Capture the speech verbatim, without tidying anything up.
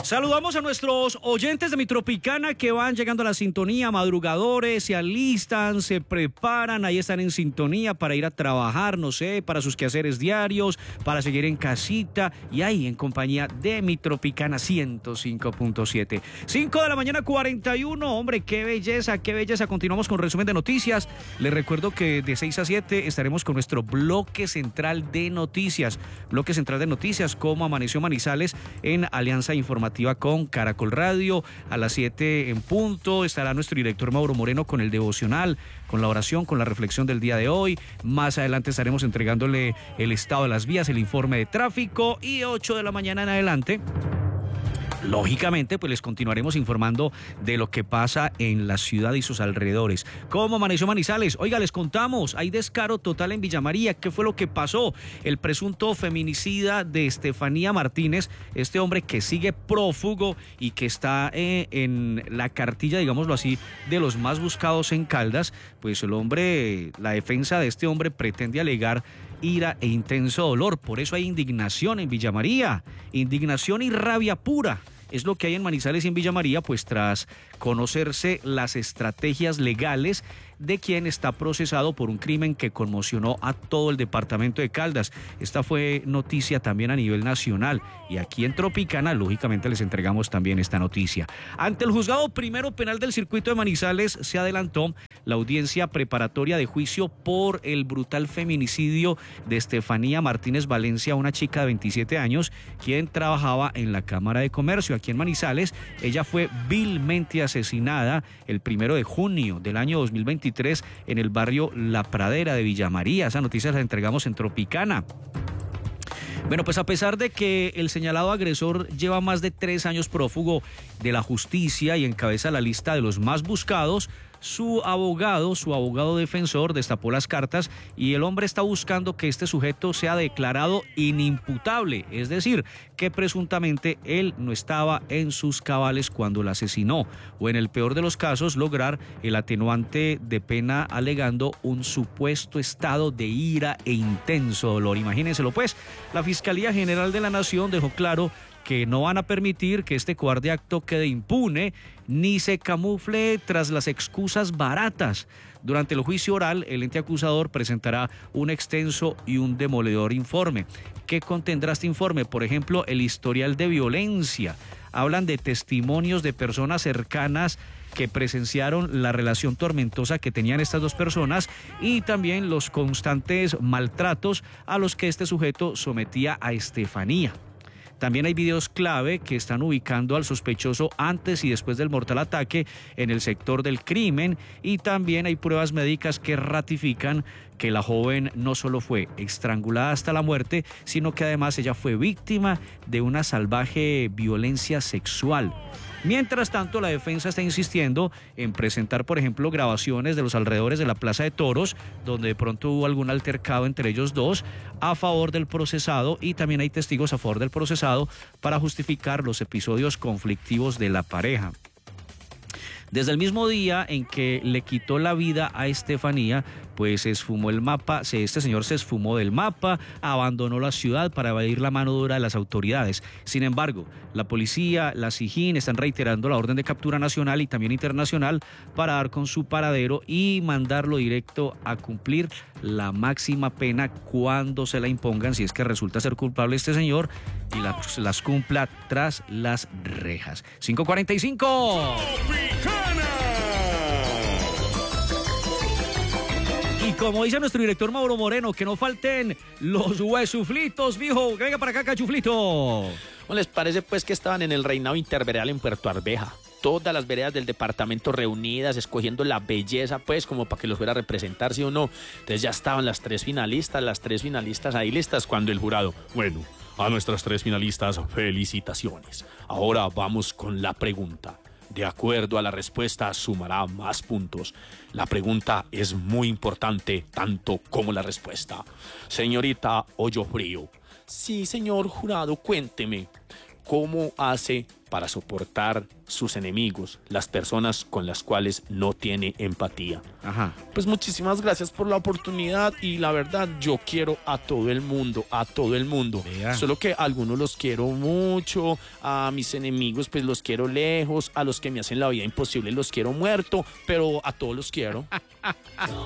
Saludamos a nuestros oyentes de Mi Tropicana que van llegando a la sintonía, madrugadores, se alistan, se preparan, ahí están en sintonía para ir a trabajar, no sé, para sus quehaceres diarios, para seguir en casita y ahí en compañía de Mi Tropicana ciento cinco punto siete. cinco de la mañana, cuarenta y uno, hombre, qué belleza, qué belleza. Continuamos con resumen de noticias. Les recuerdo que de seis a siete estaremos con nuestro bloque central de noticias. Bloque central de noticias, como amaneció Manizales en Alianza Informativa con Caracol Radio. A las siete en punto estará nuestro director Mauro Moreno con el devocional, con la oración, con la reflexión del día de hoy. Más adelante estaremos entregándole el estado de las vías, el informe de tráfico, y ocho de la mañana en adelante, lógicamente, pues les continuaremos informando de lo que pasa en la ciudad y sus alrededores. ¿Cómo amaneció Manizales? Oiga, les contamos, hay descaro total en Villa María. ¿Qué fue lo que pasó? El presunto feminicida de Estefanía Martínez, este hombre que sigue prófugo y que está eh, en la cartilla, digámoslo así, de los más buscados en Caldas, pues el hombre, la defensa de este hombre pretende alegar ira e intenso dolor. Por eso hay indignación en Villa María, indignación y rabia pura. Es lo que hay en Manizales y en Villa María, pues tras conocerse las estrategias legales de quien está procesado por un crimen que conmocionó a todo el departamento de Caldas. Esta fue noticia también a nivel nacional y aquí en Tropicana, lógicamente, les entregamos también esta noticia. Ante el juzgado primero penal del circuito de Manizales se adelantó la audiencia preparatoria de juicio por el brutal feminicidio de Estefanía Martínez Valencia, una chica de veintisiete años, quien trabajaba en la Cámara de Comercio aquí en Manizales. Ella fue vilmente asesinada el primero de junio del año dos mil veintitrés en el barrio La Pradera de Villa María. Esa noticia la entregamos en Tropicana. Bueno, pues a pesar de que el señalado agresor lleva más de tres años prófugo de la justicia y encabeza la lista de los más buscados, su abogado, su abogado defensor destapó las cartas y el hombre está buscando que este sujeto sea declarado inimputable, es decir, que presuntamente él no estaba en sus cabales cuando la asesinó, o en el peor de los casos lograr el atenuante de pena alegando un supuesto estado de ira e intenso dolor. Imagínenselo pues, la Fiscalía General de la Nación dejó claro que no van a permitir que este cobarde acto quede impune ni se camufle tras las excusas baratas. Durante el juicio oral, el ente acusador presentará un extenso y un demoledor informe. ¿Qué contendrá este informe? Por ejemplo, el historial de violencia. Hablan de testimonios de personas cercanas que presenciaron la relación tormentosa que tenían estas dos personas y también los constantes maltratos a los que este sujeto sometía a Estefanía. También hay videos clave que están ubicando al sospechoso antes y después del mortal ataque en el sector del crimen, y también hay pruebas médicas que ratifican que la joven no solo fue estrangulada hasta la muerte, sino que además ella fue víctima de una salvaje violencia sexual. Mientras tanto, la defensa está insistiendo en presentar, por ejemplo, grabaciones de los alrededores de la Plaza de Toros, donde de pronto hubo algún altercado entre ellos dos, a favor del procesado, y también hay testigos a favor del procesado para justificar los episodios conflictivos de la pareja. Desde el mismo día en que le quitó la vida a Estefanía, pues se esfumó el mapa, este señor se esfumó del mapa, abandonó la ciudad para evadir la mano dura de las autoridades. Sin embargo, la policía, la SIJIN están reiterando la orden de captura nacional y también internacional para dar con su paradero y mandarlo directo a cumplir la máxima pena cuando se la impongan, si es que resulta ser culpable este señor, y las, las cumpla tras las rejas. cinco cuarenta y cinco. Y como dice nuestro director Mauro Moreno, que no falten los huesuflitos, mijo. Venga para acá, cachuflito. ¿No les parece pues que estaban en el reinado interveral en Puerto Arveja? Todas las veredas del departamento reunidas, escogiendo la belleza, pues, como para que los fuera a representar, ¿sí o no? Entonces ya estaban las tres finalistas, las tres finalistas ahí listas, cuando el jurado, bueno, a nuestras tres finalistas, felicitaciones. Ahora vamos con la pregunta. De acuerdo a la respuesta, sumará más puntos. La pregunta es muy importante, tanto como la respuesta. Señorita Hoyo Frío. Sí, señor jurado, cuénteme. ¿cómo hace para soportar sus enemigos, las personas con las cuales no tiene empatía? Ajá. Pues muchísimas gracias por la oportunidad y la verdad yo quiero a todo el mundo, a todo el mundo. Vea. Solo que a algunos los quiero mucho, a mis enemigos pues los quiero lejos, a los que me hacen la vida imposible los quiero muerto, pero a todos los quiero.